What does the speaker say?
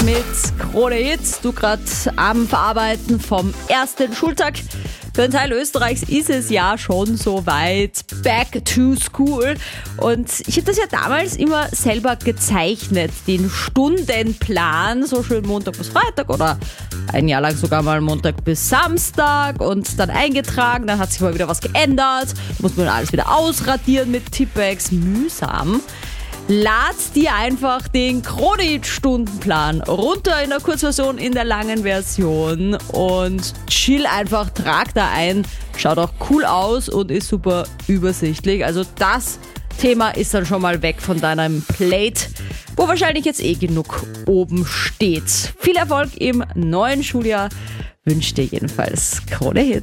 mit Krone Hits. Du gerade am Verarbeiten vom ersten Schultag. Für einen Teil Österreichs ist es ja schon so weit. Back to school. Und ich habe das ja damals immer selber gezeichnet. Den Stundenplan, so schön Montag bis Freitag oder ein Jahr lang sogar mal Montag bis Samstag und dann eingetragen. Dann hat sich mal wieder was geändert. Muss man alles wieder ausradieren mit Tippex. Mühsam. Lad dir einfach den Krone-Hit-Stundenplan runter in der Kurzversion, in der langen Version und chill einfach, trag da ein, schaut auch cool aus und ist super übersichtlich. Also das Thema ist dann schon mal weg von deinem Plate, wo wahrscheinlich jetzt genug oben steht. Viel Erfolg im neuen Schuljahr wünscht dir jedenfalls Krone Hit.